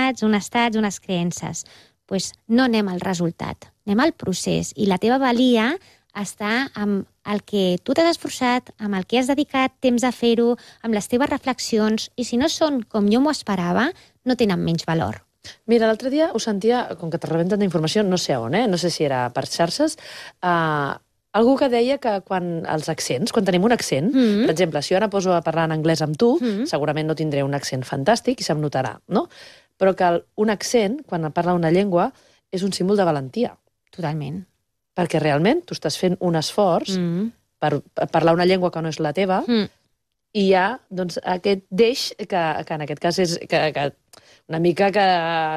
pensats, unes creences. Doncs no anem al resultat, anem al procés. I la teva valia està amb el que tu t'has esforçat, amb el que has dedicat temps a fer-ho, amb les teves reflexions, i si no són com jo m'ho esperava, no tenen menys valor. Mira, l'altre dia ho sentia, com que te rebenten d'informació, no sé on, no sé si era per xarxes, algú que deia que quan els accents, quan tenim un accent, per exemple, si jo ara poso a parlar en anglès amb tu, segurament no tindré un accent fantàstic i se'm notarà, no? Però que un accent, quan parla una llengua, és un símbol de valentia. Totalment. Perquè realment tu estàs fent un esforç per parlar una llengua que no és la teva i hi ha doncs, aquest deix que en aquest cas és que una mica que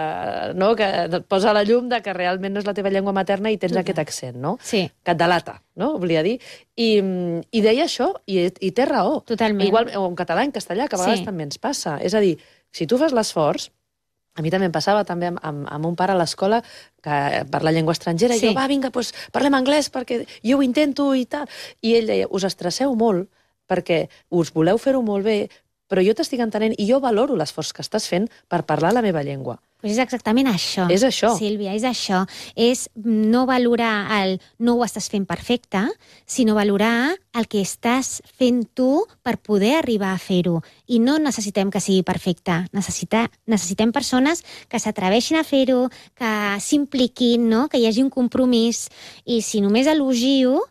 et posa a la llum de que realment no és la teva llengua materna i tens aquest accent, no? Sí. Que et delata, no? Volia dir. I deia això, i té raó. Totalment. Igual en català, en castellà, que a vegades també ens passa. És a dir, si tu fas l'esforç, a mi també em passava també amb un pare a l'escola que parla llengua estrangera i jo, va, vinga, doncs parlem anglès perquè jo ho intento i tal. I ell deia, us estresseu molt perquè us voleu fer-ho molt bé, però jo t'estic entenent i jo valoro l'esforç que estàs fent per parlar la meva llengua. Pues és exactament això. És això. Sílvia, és això. És no valorar el no ho estàs fent perfecte, sinó valorar el que estàs fent tu per poder arribar a fer-ho. I no necessitem que sigui perfecte. Necessitem persones que s'atreveixin a fer-ho, que s'impliquin, no? Que hi hagi un compromís. I si només elogio,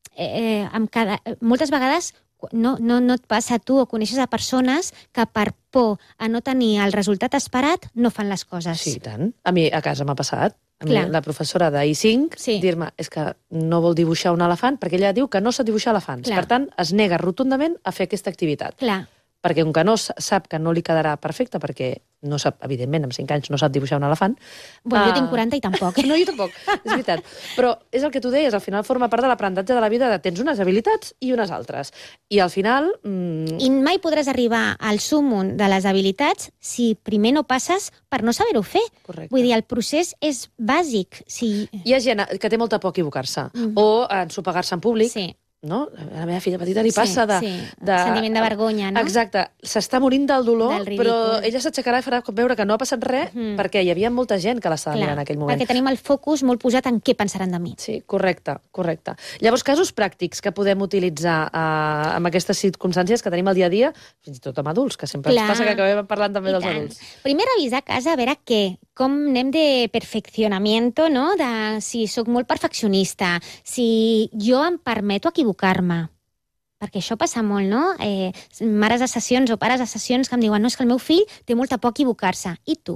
moltes vegades no et passa a tu o coneixes a persones que per por a no tenir el resultat esperat no fan les coses. Sí, tant. A mi a casa m'ha passat. A mi, la professora d'I5 dir-me és que no vol dibuixar un elefant perquè ella diu que no sap dibuixar elefants. Per tant, es nega rotundament a fer aquesta activitat. Clar. Perquè com que no sap que no li quedarà perfecte, perquè no sap, evidentment, amb 5 anys no sap dibuixar un elefant. Bueno, jo tinc 40 i tampoc. No, jo tampoc, és veritat. Però és el que tu deies, al final forma part de l'aprenentatge de la vida, tens unes habilitats i unes altres. I al final... I mai podràs arribar al súmmum de les habilitats si primer no passes per no saber-ho fer. Correcte. Vull dir, el procés és bàsic. Hi ha gent que té molta por a equivocar-se, o a ensopegar-se en públic. Sí. No? A la meva filla petita li passa de... sentiment de vergonya, no? Exacte. S'està morint del dolor, però ella s'aixecarà i farà veure que no ha passat res perquè hi havia molta gent que l'estava mirant en aquell moment. Perquè tenim el focus molt posat en què pensaran de mi. Sí, correcte. Llavors, casos pràctics que podem utilitzar en aquestes circumstàncies que tenim al dia a dia, fins i tot amb adults, que sempre ens passa que acabem parlant també dels adults. Primer, revisar a casa a veure com anem de perfeccionamiento, no? De si sóc molt perfeccionista, si jo em permeto equivocar-me. Perquè això passa molt, no? Mares de sessions o pares de sessions que em diuen no, és que el meu fill té molta por a equivocar-se. I tu?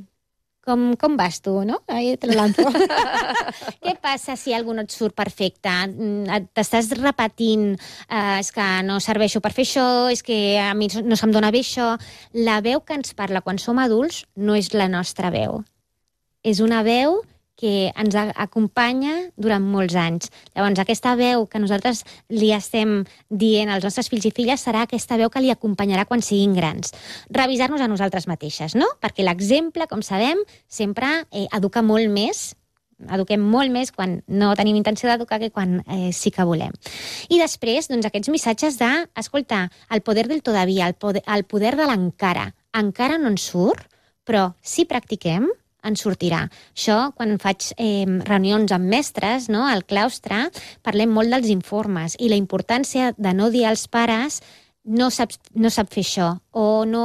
Com vas tu, no? Ahí te lo lanzo. Què passa si algú no et surt perfecte? T'estàs repetint, és que no serveixo per fer això, és que a mi no se'm dona bé això. La veu que ens parla quan som adults no és la nostra veu. És una veu que ens acompanya durant molts anys. Llavors, aquesta veu que nosaltres li estem dient als nostres fills i filles serà aquesta veu que li acompanyarà quan siguin grans. Revisar-nos a nosaltres mateixes, no? Perquè l'exemple, com sabem, sempre educa molt més, eduquem molt més quan no tenim intenció d'educar que quan sí que volem. I després, doncs, aquests missatges de, escolta, el poder del todavía, el poder de l'encara. Encara no ens surt, però si practiquem, en sortirà. Això, quan faig reunions amb mestres, no, al claustre, parlem molt dels informes i la importància de no dir als pares no sap fer això, o no...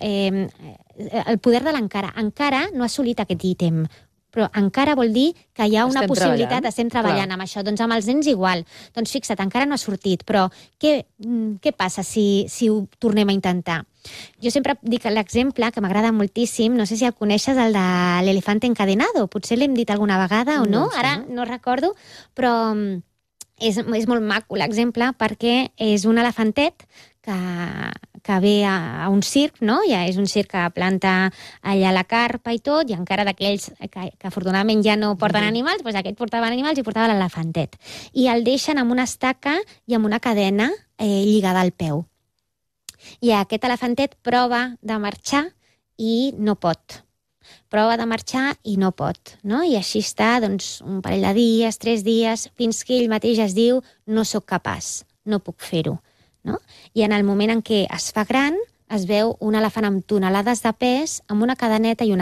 el poder de l'encara. Encara no ha assolit aquest ítem, però encara vol dir que hi ha una possibilitat, estem treballant amb això. Doncs amb els nens igual. Doncs fixa't, encara no ha sortit, però què passa si ho tornem a intentar? Jo sempre dic l'exemple, que m'agrada moltíssim, no sé si el coneixes, el de l'elefante encadenado. Potser l'hem dit alguna vegada o no, ara no recordo, però és molt maco l'exemple perquè és un elefantet que ve a un circ, no? Ja és un circ que planta allà la carpa i tot, i encara d'aquells que afortunadament ja no porten animals, doncs aquest portaven animals i portava l'elefantet. I el deixen amb una estaca i amb una cadena lligada al peu. I aquest elefantet prova de marxar i no pot. Prova de marxar i no pot, no? I així està, doncs, un parell de dies, 3 dies, fins que ell mateix es diu no sóc capaç, no puc fer-ho, no? I en el moment en què es fa gran, es veu un elefant amb tonelades de pes, amb una cadeneta i una